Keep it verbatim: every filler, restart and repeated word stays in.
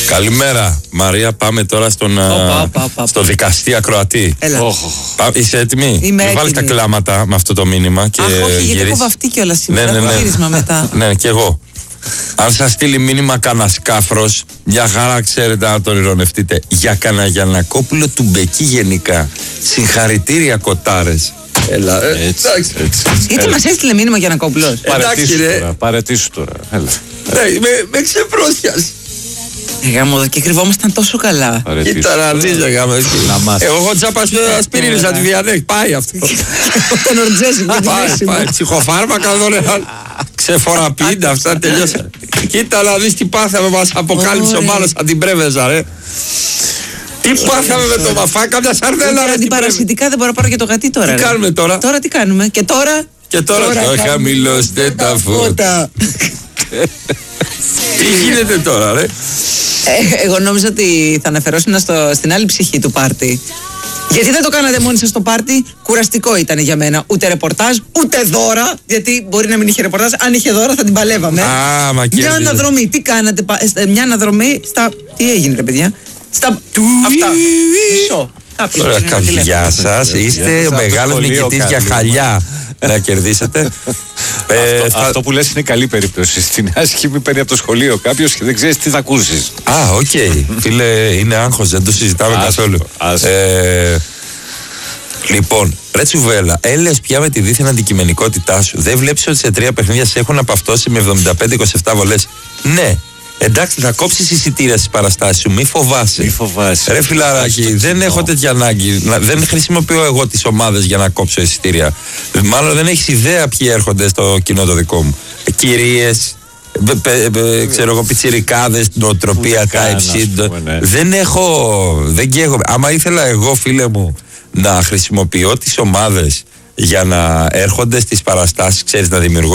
Καλημέρα, Μαρία. Πάμε τώρα στον, Οπα, οπα, οπα. στο δικαστή ακροατή. Έλα. Oh. Πά, είσαι έτοιμη? Είμαι έτοιμη. Βάλεις τα κλάματα με αυτό το μήνυμα. Και Αχ, όχι, γιατί γυρίσεις. έχω βαφτεί κιόλας σήμερα. Ναι, ναι, ναι. Το γύρισμα μετά. Ναι, και εγώ. Αν σας στείλει μήνυμα κανένα σκάφρος, μια χαρά ξέρετε να τον ειρωνευτείτε. Για κανένα Γιαννακόπουλο του Μπεκί γενικά. Συγχαρητήρια, κοτάρες. Έλα, ε, Έτσι, εντάξει. έτσι, Γιατί έλα. μας έστειλε μήνυμα Γιαννακόπουλος. Παρετήσου Εντάξει, ρε. τώρα, παρετήσου τώρα. Έλα. Ναι, με, με ξεπρόσιασε. Ε, γάμο, και κρυβόμασταν τόσο καλά. Παρετήσου Κοίτα να τώρα. δεις, ρε γάμο. Να μάθεις. Εγώ έχω τσάπα ασπιρίνης να τη διανέχει. Πάει αυτό. Τον ορτζέζι, δεν Πάει, πάει. Ψυχοφάρμακα εδώ λέει. Ξεφοραπίντα, αυτά τελειώσαν. Κοίτα να δεις τι πάθαμε, μας αποκάλυψε ο Ωραία. Μάνος σαν την πρέβεζα, ρε. Τι πάθαμε με το μαφά, καμιά σαρδέλα, ρε. Αντιπαρασιτικά δεν μπορώ να πάρω και το γατί τώρα. Τι ρε. κάνουμε τώρα? Τώρα τι κάνουμε. Και τώρα. Και τώρα το χαμηλώστε τα φώτα. Τι γίνεται τώρα, ρε? Ε, εγώ νόμιζα ότι θα αναφερόσουν στο, στην άλλη ψυχή του πάρτι. Γιατί δεν το κάνατε μόνοι σας στο πάρτι? Κουραστικό ήταν για μένα. Ούτε ρεπορτάζ, ούτε δώρα. Γιατί μπορεί να μην είχε ρεπορτάζ. Αν είχε δώρα θα την παλεύαμε. Α, μα Μια κέρδιζε. αναδρομή. Τι κάνατε, πα- ε, μια αναδρομή στα. Τι έγινε, ρε παιδιά? Στα. Αυτά. Μισό. Κάποιος Ωραία, πήρε ένα τηλέφωνο. γεια σας. Είστε από το μεγάλος σχολείο νικητής για καλή. χαλιά να κερδίσετε. Ε, Αυτό, θα- αυτό που λες είναι καλή περίπτωση. Στην άσχημη παίρνει από το σχολείο κάποιος και δεν ξέρεις τι θα ακούσεις. Α, οκ. Φίλε, είναι άγχος, δεν το συζητάμε Άστο, καθόλου. άστο. Ε, λοιπόν, ρε Τσουβέλα, έλες πια με τη δίθεν αντικειμενικότητά σου. Δεν βλέπεις ότι σε τρία παιχνίδια σε έχουν απαυτώσει με εβδομήντα πέντε είκοσι επτά βολές? Ναι. Εντάξει, θα κόψεις εισιτήρια στις παραστάσεις σου, μη φοβάσαι. Μη φοβάσαι. Ρε φιλαράκι, Άστο, δεν κοινό. έχω τέτοια ανάγκη. Να- Δεν χρησιμοποιώ εγώ τις ομάδες για να κόψω εισιτήρια. Μάλλον δεν έχεις ιδέα ποιοι έρχονται στο κοινό το δικό μου. Ε, Κυρίες, πε- πε- πε- ξέρω εγώ, πιτσιρικάδες, νοοτροπία, Πουλικάν, type ας shit. πούμε, ναι. Δεν έχω, δεν καίγομαι. Άμα ήθελα εγώ, φίλε μου, να χρησιμοποιώ τις ομάδες για να έρχονται στις παραστάσεις, ξέρεις, να δημιουργώ